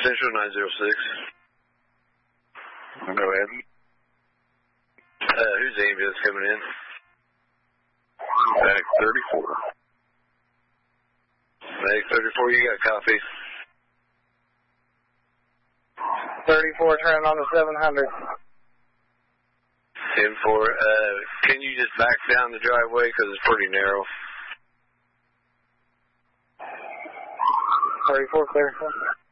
Central 906. Go ahead. Who's the ambulance coming in? Medic 34. Medic 34, you got copy. 34 turning on the 700. 10-4. Can you just back down the driveway because it's pretty narrow? 34 clear.